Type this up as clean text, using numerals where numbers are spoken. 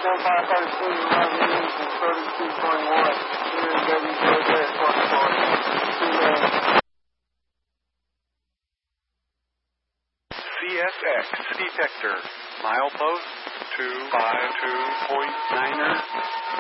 13, 11 East and 3221. Here in WJJ CSX detector, milepost 252.9er.